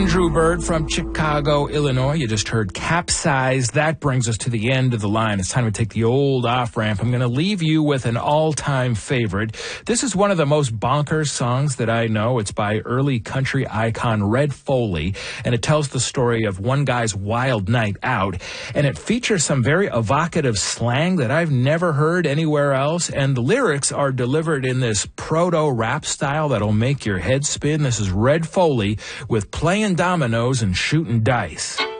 Andrew Bird from Chicago, Illinois. You just heard Capsize. That brings us to the end of the line. It's time to take the old off-ramp. I'm going to leave you with an all-time favorite. This is one of the most bonkers songs that I know. It's by early country icon Red Foley, and it tells the story of one guy's wild night out. And it features some very evocative slang that I've never heard anywhere else, and the lyrics are delivered in this proto-rap style that'll make your head spin. This is Red Foley with Playing Dominoes and Shooting Dice.